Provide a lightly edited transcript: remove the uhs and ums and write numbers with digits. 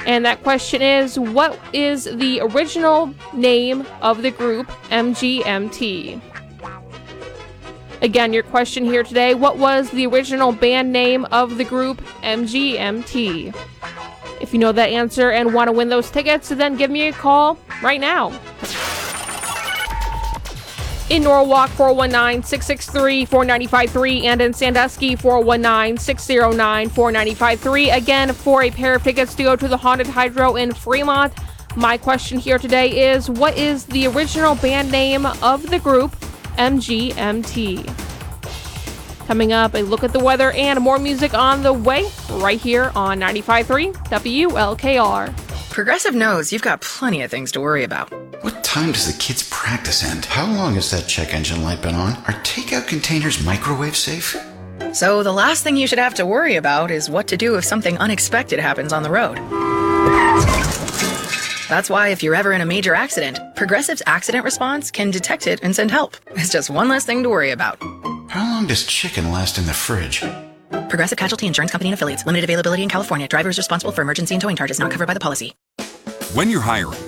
And that question is, what is the original name of the group MGMT? Again, your question here today, what was the original band name of the group MGMT? If you know that answer and want to win those tickets, then give me a call right now. In Norwalk, 419-663-4953, and in Sandusky, 419-609-4953. Again, for a pair of tickets to go to the Haunted Hydro in Fremont. My question here today is, what is the original band name of the group MGMT? Coming up, a look at the weather and more music on the way, right here on 95.3 WLKR. Progressive knows you've got plenty of things to worry about. What time does the kids' practice end? How long has that check engine light been on? Are takeout containers microwave safe? So the last thing you should have to worry about is what to do if something unexpected happens on the road. That's why if you're ever in a major accident, Progressive's accident response can detect it and send help. It's just one less thing to worry about. How long does chicken last in the fridge? Progressive Casualty Insurance Company and Affiliates. Limited availability in California. Drivers responsible for emergency and towing charges not covered by the policy. When you're hiring,